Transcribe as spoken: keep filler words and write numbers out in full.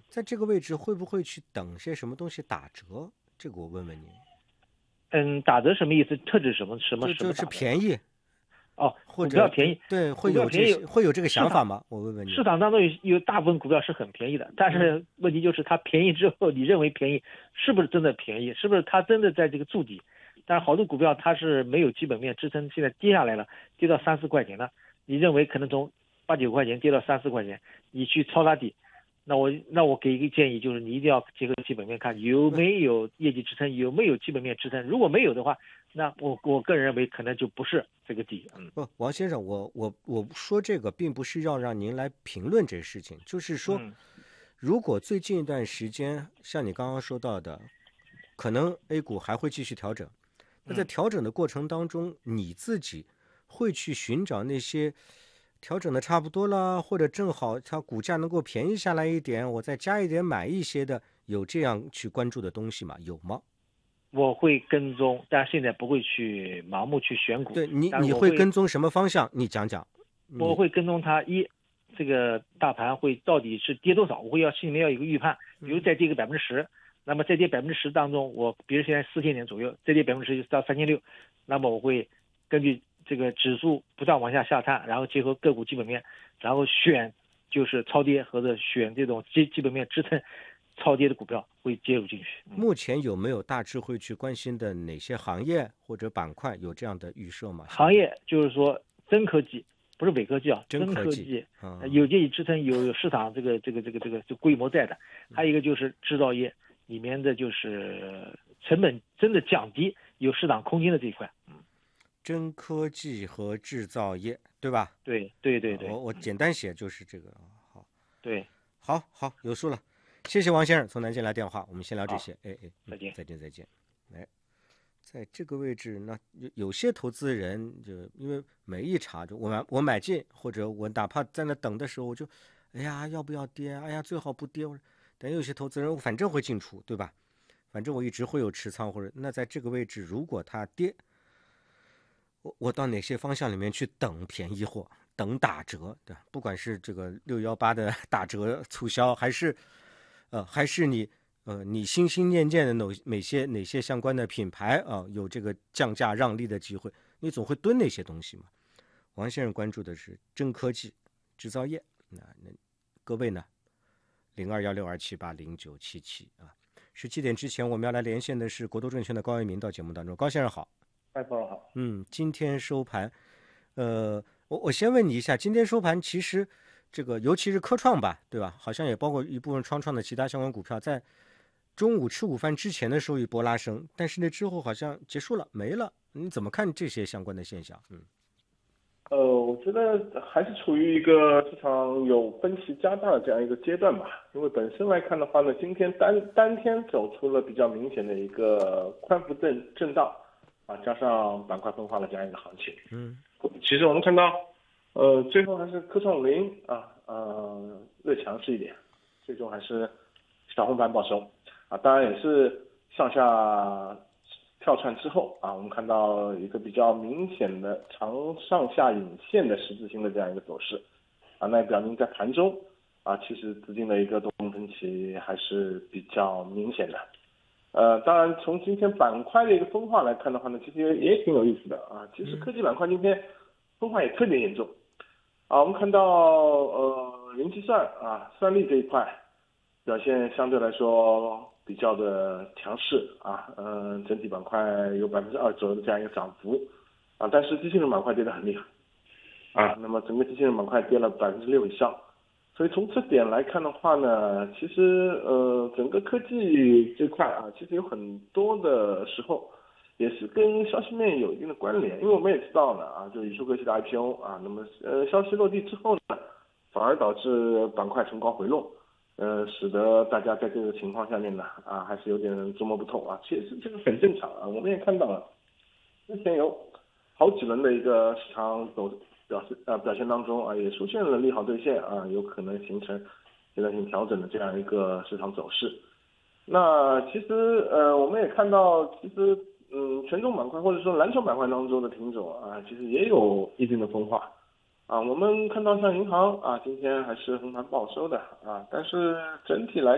在这个位置会不会去等些什么东西打折？这个我问问您。 嗯，打折什么意思？特指什么什么就就是什么打折？ 便宜， 哦， 或者股票便宜， 对会有这股票便宜， 些会有这个市场想法吗？我问问您。 市场当中有有大部分股票是很便宜的，但是问题就是它便宜之后，你认为便宜，是不是真的便宜？是不是它真的在这个筑底？但是好多股票它是没有基本面支撑，现在跌下来了，跌到三四块钱了，你认为可能从八九块钱跌到三四块钱，你去抄它底？那我那我给一个建议，就是你一定要结合基本面看有没有业绩支撑，有没有基本面支撑。如果没有的话，那我我个人认为可能就不是这个底。嗯， 不，王先生，我我我说这个并不是要让您来评论这事情，就是说， 嗯如果最近一段时间像你刚刚说到的，可能 A 股还会继续调整，那在嗯。 调整的过程当中，你自己会去寻找那些调整的差不多了，或者正好它股价能够便宜下来一点，我再加一点买一些的，有这样去关注的东西吗？有吗？ 我会跟踪，但现在不会去盲目去选股， 对你，你但是我会会跟踪什么方向？你讲讲。你我会跟踪它一，这个大盘会到底是跌多少，我会要心里面要有一个预判，比如再跌个百分之十，那么再跌百分之十当中，我比如现在四千点左右，再跌百分之十就到三千六，那么我会根据这个指数不断往下下探，然后结合个股基本面，然后选就是超跌或者选这种基基本面支撑超跌的股票会介入进去。嗯目前有没有大致会去关心的哪些行业或者板块有这样的预设吗？ 行业就是说真科技，不是伪科技啊，真真科技科技， 啊、 呃有业绩支撑，有有市场这个这个这个这个就规模在的。还有一个就是制造业里面的就是成本真的降低，有市场空间的这一块。嗯， 真科技和制造业，对吧？ 对对对对， 啊我我嗯简单写就是这个。好， 对， 好，好，有数了。谢谢王先生从南京来电话，我们先聊这好， 些。哎哎，嗯再见。 再见再见。哎，在这个位置，那有有些投资人就因为没一茬，就我买我买进，或者我哪怕在那等的时候，我就，哎呀，要不要跌？哎呀，最好不跌。但有些投资人反正会进出，对吧？反正我一直会有持仓，或者那在这个位置，如果它跌，我我到哪些方向里面去等便宜货，等打折，对吧？不管是这个六幺八的打折促销，还是呃，还是你呃你心心念念的哪哪些哪些相关的品牌啊、呃，有这个降价让利的机会，你总会蹲那些东西嘛。王先生关注的是真科技、制造业，那那各位呢？零二幺六二七八零九七七啊。十七点之前，我们要来连线的是国都证券的高一鸣到节目当中。高先生好。 哎，朋友好。 嗯，今天收盘，呃，我我先问你一下，今天收盘其实这个尤其是科创吧，对吧？好像也包括一部分创创的其他相关股票，在中午吃午饭之前的时候一波拉升，但是那之后好像结束了，没了。你怎么看这些相关的现象？嗯。 呃，我觉得还是处于一个市场有分歧加大的这样一个阶段吧。因为本身来看的话呢，今天单单天走出了比较明显的一个宽幅震震荡啊，加上板块分化的这样一个行情。 嗯， 其实我们看到，呃，最后还是科创五零啊，呃，略强势一点，最终还是小红盘报收啊。当然也是上下跳窜之后啊，我们看到一个比较明显的长上下影线的十字星的这样一个走势啊，那也表明在盘中啊，其实资金的一个动分歧还是比较明显的。呃，当然从今天板块的一个分化来看的话呢，其实也也挺有意思的啊。其实科技板块今天分化也特别严重啊。我们看到呃，云计算啊，算力这一块表现相对来说比较的强势啊，嗯、呃，整体板块有百分之二左右的这样一个涨幅啊，但是机器人板块跌得很厉害啊，那么整个机器人板块跌了百分之六以上。所以从这点来看的话呢，其实呃整个科技这块啊，其实有很多的时候也是跟消息面有一定的关联，因为我们也知道呢啊，就宇树科技的 I P O 啊，那么呃消息落地之后呢，反而导致板块冲高回落，呃使得大家在这个情况下面呢啊还是有点捉摸不透啊，其实这个很正常啊，我们也看到了之前有好几轮的一个市场走表示呃表现当中啊，也出现了利好兑现啊，有可能形成阶段性调整的这样一个市场走势。那其实呃我们也看到，其实嗯权重板块或者说蓝筹板块当中的品种啊，其实也有一定的分化啊。我们看到像银行啊，今天还是横盘报收的啊，但是整体来